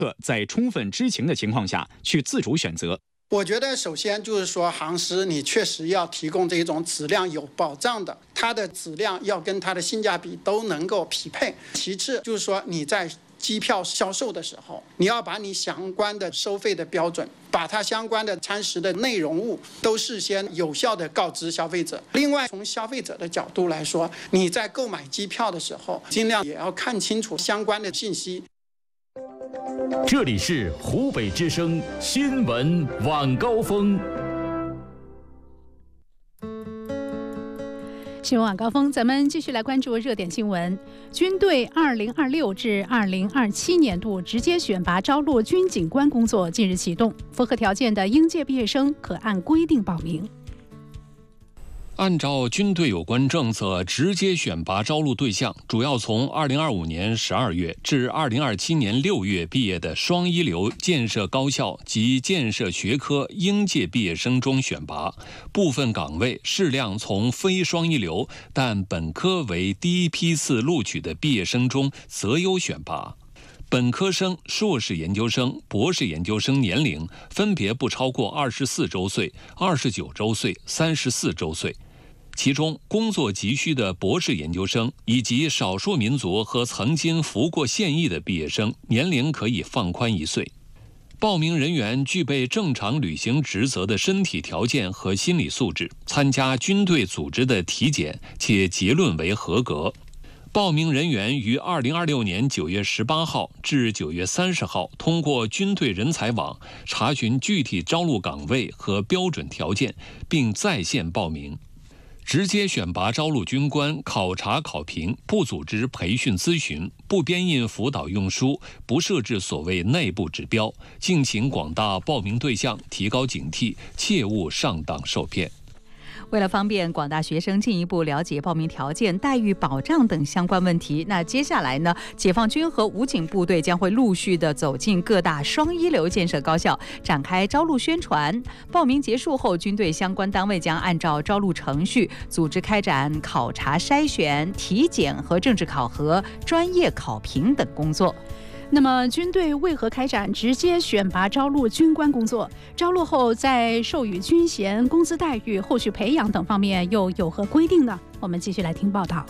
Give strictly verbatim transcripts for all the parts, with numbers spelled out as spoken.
在充分知情的情况下去自主选择。 我觉得首先就是说，航司你确实要提供这种质量有保障的，它的质量要跟它的性价比都能够匹配。其次就是说，你在机票销售的时候，你要把你相关的收费的标准，把它相关的餐食的内容物都事先有效的告知消费者。另外，从消费者的角度来说，你在购买机票的时候，尽量也要看清楚相关的信息。 这里是湖北之声新闻晚高峰。 新闻晚高峰，咱们继续来关注热点新闻。军队二零二六至二零二七年度直接选拔招录军警官工作近日启动，符合条件的应届毕业生可按规定报名。 按照军队有关政策，直接选拔招录对象主要从二零二五年十二月至二零二七年六月毕业的双一流建设高校及建设学科应届毕业生中选拔，部分岗位适量从非双一流但本科为第一批次录取的毕业生中择优选拔。本科生、硕士研究生、博士研究生年龄分别不超过二十四周岁、二十九周岁、三十四周岁。其中，工作急需的博士研究生以及少数民族和曾经服过现役的毕业生，年龄可以放宽一岁。报名人员具备正常履行职责的身体条件和心理素质，参加军队组织的体检，且结论为合格。报名人员于二零二六年九月十八号至九月三十号通过军队人才网查询具体招录岗位和标准条件，并在线报名。直接选拔招录军官，考察考评，不组织培训咨询，不编印辅导用书，不设置所谓内部指标，敬请广大报名对象提高警惕，切勿上当受骗。 为了方便广大学生进一步了解报名条件、待遇保障等相关问题，那接下来呢，解放军和武警部队将会陆续的走进各大双一流建设高校，展开招录宣传。报名结束后，军队相关单位将按照招录程序，组织开展考察筛选、体检和政治考核、专业考评等工作。 那么，军队为何开展直接选拔招录军官工作？招录后在授予军衔、工资待遇、后续培养等方面又有何规定呢？我们继续来听报道。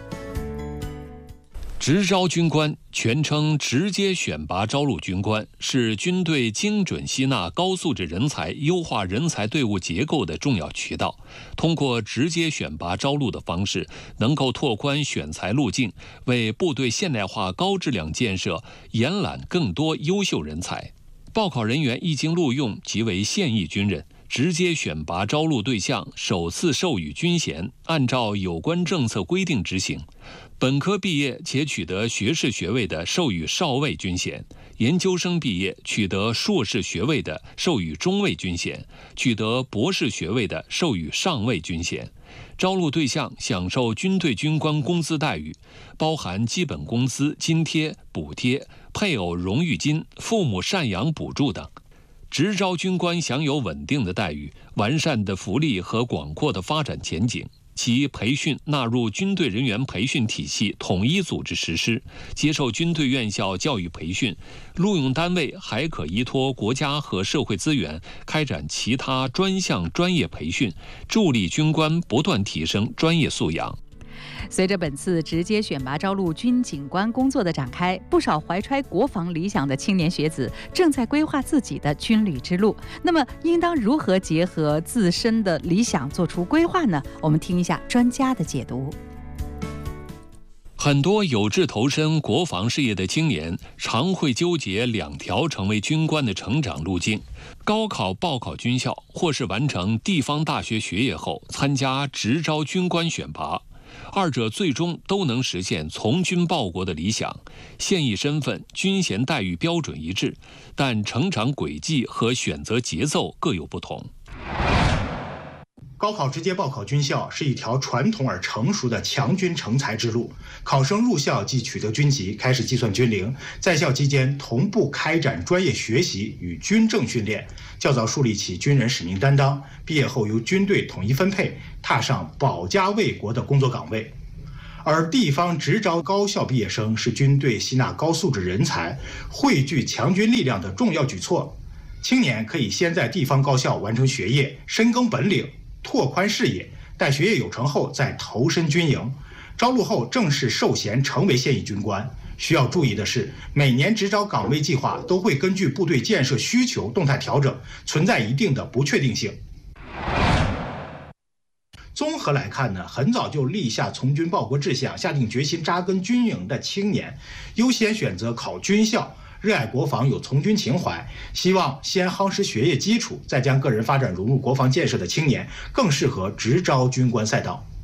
直招军官，全称直接选拔招录军官，是军队精准吸纳高素质人才、优化人才队伍结构的重要渠道。通过直接选拔招录的方式，能够拓宽选材路径，为部队现代化高质量建设延揽更多优秀人才。报考人员一经录用即为现役军人。直接选拔招录对象首次授予军衔，按照有关政策规定执行。本科毕业且取得学士学位的，授予少尉军衔；研究生毕业取得硕士学位的，授予中尉军衔；取得博士学位的，授予上尉军衔。招录对象享受军队军官工资待遇，包含基本工资、津贴、补贴、配偶荣誉金、父母赡养补助等。直招军官享有稳定的待遇、完善的福利和广阔的发展前景。其培训纳入军队人员培训体系统一组织实施，接受军队院校教育培训。录用单位还可依托国家和社会资源，开展其他专项专业培训，助力军官不断提升专业素养。 随着本次直接选拔招录军警官工作的展开，不少怀揣国防理想的青年学子正在规划自己的军旅之路。那么，应当如何结合自身的理想做出规划呢？我们听一下专家的解读。 很多有志投身国防事业的青年，常会纠结两条成为军官的成长路径：高考报考军校，或是完成地方大学学业后参加直招军官选拔。二者最终都能实现从军报国的理想，现役身份、军衔待遇标准一致，但成长轨迹和选择节奏各有不同。 高考直接报考军校是一条传统而成熟的强军成才之路。考生入校即取得军籍，开始计算军龄，在校期间同步开展专业学习与军政训练，较早树立起军人使命担当。毕业后由军队统一分配，踏上保家卫国的工作岗位。 而地方直招高校毕业生是军队吸纳高素质人才、汇聚强军力量的重要举措。青年可以先在地方高校完成学业，深耕本领，拓宽视野，待学业有成后再投身军营。招录后正式授衔成为现役军官。需要注意的是，每年直招岗位计划都会根据部队建设需求动态调整，存在一定的不确定性。综合来看呢，很早就立下从军报国志向、下定决心扎根军营的青年，优先选择考军校，热爱国防，有从军情怀，希望先夯实学业基础，再将个人发展融入国防建设的青年，更适合直招军官赛道。